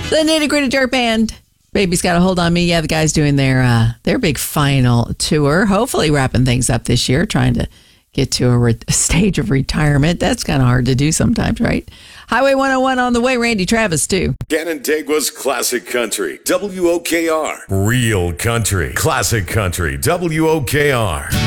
The Nitty Gritty Dirt Band. Baby's Got a Hold on Me. Yeah, the guys doing their big final tour. Hopefully wrapping things up this year, trying to get to a stage of retirement. That's kind of hard to do sometimes, right? Highway 101 on the way. Randy Travis, too. Canandaigua's Classic Country, WOKR. Real country, classic country, WOKR.